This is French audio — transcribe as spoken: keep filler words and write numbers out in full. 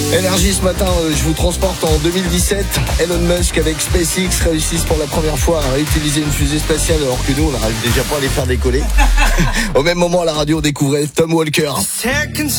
Énergie ce matin, euh, je vous transporte en deux mille dix-sept. Elon Musk avec SpaceX réussissent pour la première fois à réutiliser une fusée spatiale alors que nous on n'arrive déjà pas à les faire décoller. Au même moment à la radio on découvrait Tom Walker.